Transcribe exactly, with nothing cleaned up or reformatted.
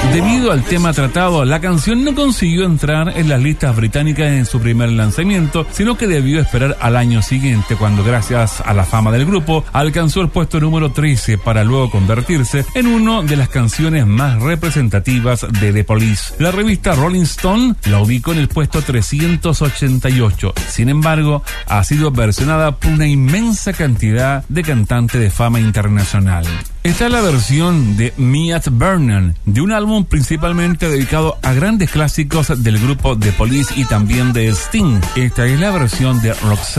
Debido al tema tratado, la canción no consiguió entrar en las listas británicas en su primer lanzamiento, sino que debió esperar al año siguiente, cuando gracias a la fama del grupo alcanzó el puesto número trece para luego convertirse en una de las canciones más representativas de The Police. La revista Rolling Stone la ubicó en el puesto trescientos ochenta y ocho. Sin embargo, ha sido versionada por una inmensa cantidad de cantantes de fama internacional. Está la versión de Me at Vernon, de un álbum principalmente dedicado a grandes clásicos del grupo The Police y también de Sting. Esta es la versión de Roxanne.